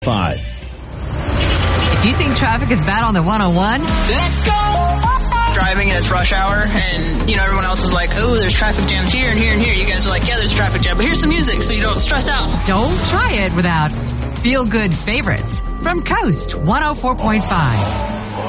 5. If you think traffic is bad on the 101, Let go! Driving and it's rush hour, and everyone else is like, oh, there's traffic jams here and here and here. You guys are like, yeah, there's a traffic jam, but here's some music so you don't stress out. don't try it without feel-good favorites from Coast 104.5.